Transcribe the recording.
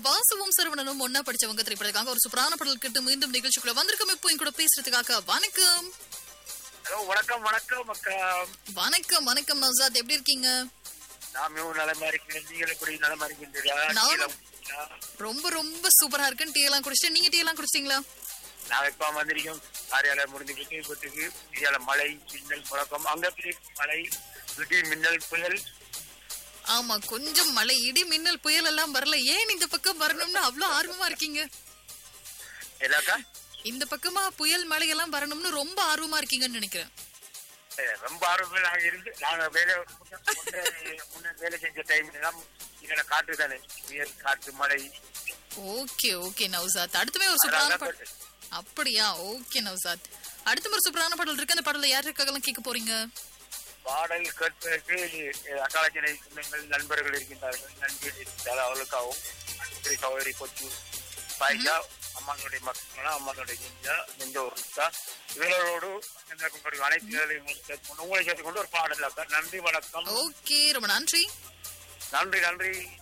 வாசுவும் சரவணனும் ஒன்னா படிச்சவங்க திரைப்படத்துக்காக ஒரு சூப்பரான பாடல் கேட்டு மீண்டும் நிகழ்ச்சிக்குள்ள வந்திருக்கோம். இப்போ என் கூட பேசுறதுக்காக வணக்கம். வணக்கம் வணக்கம் அக்கா. வணக்கம் வணக்கம் நௌசாத், எப்படி இருக்கீங்க? நாமும் நலமா இருக்கேன். நீங்கள் எப்படி நலமா இருக்கீங்களா? நானும் ரொம்ப ரொம்ப சூப்பரா இருக்கேன். டீ எல்லாம் குடிச்சிட்டு, நீங்க டீ எல்லாம் குடிச்சிட்டீங்களா? நான் இப்ப வந்திருக்கோம். காரியாலயம் முடிஞ்சு வீட்டுக்கு இதால மழை மின்னல் முழக்கம். அங்க மழை இடி மின்னல் புயல். ஆமா, கொஞ்சம் மழை இடி மின்னல் புயல் எல்லாம் வரல. ஏன் இந்த பக்கம் வரணும்னு அவ்வளவு ஆர்வமா இருக்கீங்க? எல்லாக்கா இந்த பக்கமா புயல் மழை எல்லாம் வரணும்னு ரொம்ப ஆர்வமா இருக்கீங்கன்னு நினைக்கிறேன். ரொம்ப ஆர்வம் நாங்க இருந்து நாங்க முன்ன வேலை செஞ்ச டைம் எல்லாம் இதோட காற்று தானே, புயல் காற்று மழை. ஓகே ஓகே நௌசாத், அடுத்துமே ஒரு சூப்பரான பாடல். அப்படியா? ஓகே நௌசாத், அடுத்த ஒரு சூப்பரான பாடல் இருக்கு. அந்த பாடல யாருக்காகலாம் கேட்க போறீங்க? பாடல் கேட்பதற்கு அக்காலஜனை சொந்தங்கள் நண்பர்கள் இருக்கின்றார்கள், நண்பர்கள் இருக்கின்றார்கள். அவர்களுக்காகவும் சகோதரி கொச்சு பாய்கா, அம்மானுடைய மக்கள், அம்மானுடைய நெஞ்ச ஒரு இவர்களோடு அனைத்து உங்களை சேர்த்துக்கொண்டு ஒரு பாடல். நன்றி வணக்கம். ஓகே, ரொம்ப நன்றி. நன்றி நன்றி.